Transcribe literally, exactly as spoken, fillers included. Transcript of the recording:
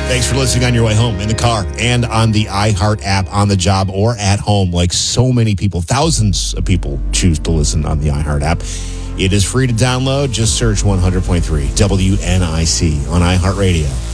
Thanks for listening on your way home, in the car, and on the iHeart app, on the job, or at home, like so many people. Thousands of people choose to listen on the iHeart app. It is free to download. Just search one hundred point three W N I C on iHeartRadio.